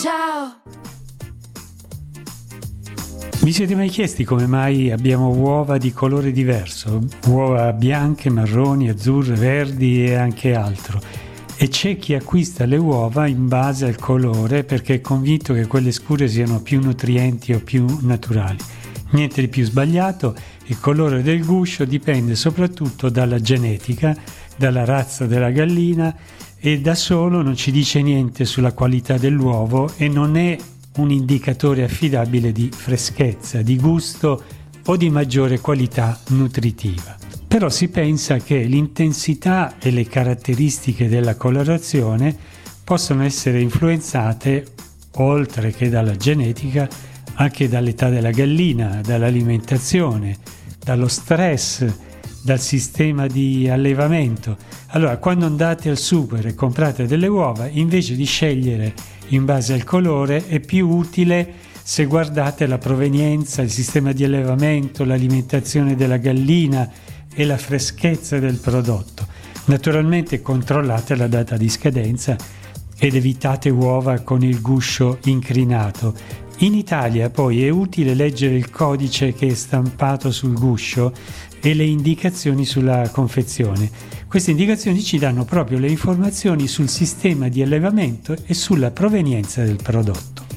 Ciao! Vi siete mai chiesti come mai abbiamo uova di colore diverso? Uova bianche, marroni, azzurre, verdi e anche altro. E c'è chi acquista le uova in base al colore perché è convinto che quelle scure siano più nutrienti o più naturali. Niente di più sbagliato, il colore del guscio dipende soprattutto dalla genetica, dalla razza della gallina e da solo non ci dice niente sulla qualità dell'uovo e non è un indicatore affidabile di freschezza, di gusto o di maggiore qualità nutritiva. Però si pensa che l'intensità e le caratteristiche della colorazione possono essere influenzate, oltre che dalla genetica, anche dall'età della gallina, dall'alimentazione, dallo stress, dal sistema di allevamento. Allora, quando andate al super e comprate delle uova, invece di scegliere in base al colore, è più utile se guardate la provenienza, il sistema di allevamento, l'alimentazione della gallina e la freschezza del prodotto. Naturalmente controllate la data di scadenza ed evitate uova con il guscio incrinato. In Italia poi è utile leggere il codice che è stampato sul guscio e le indicazioni sulla confezione. Queste indicazioni ci danno proprio le informazioni sul sistema di allevamento e sulla provenienza del prodotto.